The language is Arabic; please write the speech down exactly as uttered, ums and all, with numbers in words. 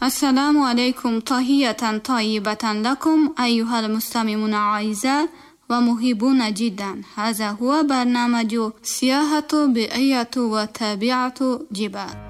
السلام عليكم، تحية طيبة لكم أيها المستمعون الأعزاء ومحبون جدا. هذا هو برنامج سياحة بيئية وتابعة جبال.